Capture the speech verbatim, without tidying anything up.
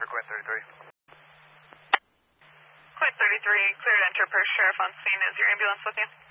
for Quint thirty-three. Quint thirty-three, clear to enter per sheriff on scene. Is your ambulance with you?